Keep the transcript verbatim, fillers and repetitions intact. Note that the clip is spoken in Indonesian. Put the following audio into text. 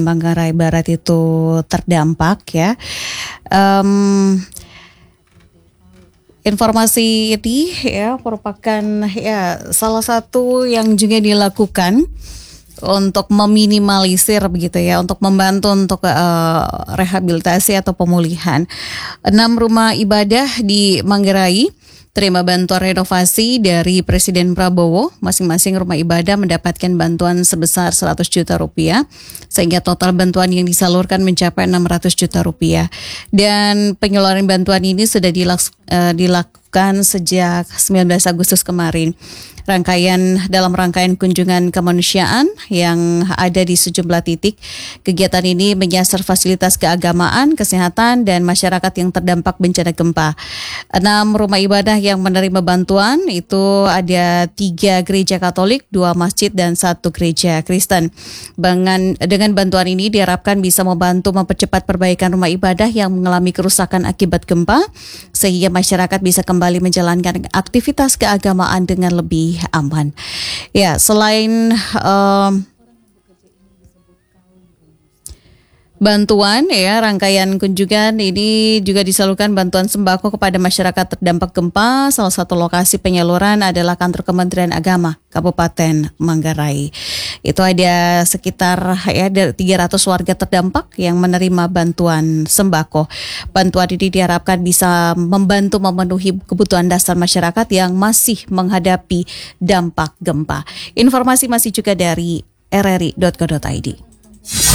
Manggarai Barat itu terdampak ya. Um, informasi ini ya merupakan ya salah satu yang juga dilakukan untuk meminimalisir begitu ya, untuk membantu untuk uh, rehabilitasi atau pemulihan. Enam rumah ibadah di Manggarai terima bantuan renovasi dari Presiden Prabowo. Masing-masing rumah ibadah mendapatkan bantuan sebesar seratus juta rupiah, sehingga total bantuan yang disalurkan mencapai enam ratus juta rupiah. Dan penyaluran bantuan ini sudah dilaks, uh, dilakukan sejak sembilan belas Agustus kemarin. Rangkaian dalam rangkaian kunjungan kemanusiaan yang ada di sejumlah titik. Kegiatan ini menyasar fasilitas keagamaan, kesehatan, dan masyarakat yang terdampak bencana gempa. Enam rumah ibadah yang menerima bantuan itu ada tiga gereja Katolik, dua masjid, dan satu gereja Kristen. Dengan, dengan bantuan ini diharapkan bisa membantu mempercepat perbaikan rumah ibadah yang mengalami kerusakan akibat gempa, sehingga masyarakat bisa kembali menjalankan aktivitas keagamaan dengan lebih aman. Ya, selain um, bantuan ya, rangkaian kunjungan ini juga disalurkan bantuan sembako kepada masyarakat terdampak gempa. Salah satu lokasi penyaluran adalah kantor Kementerian Agama Kabupaten Manggarai. Itu ada sekitar ya tiga ratus warga terdampak yang menerima bantuan sembako. Bantuan ini diharapkan bisa membantu memenuhi kebutuhan dasar masyarakat yang masih menghadapi dampak gempa. Informasi masih juga dari r r i dot co dot i d.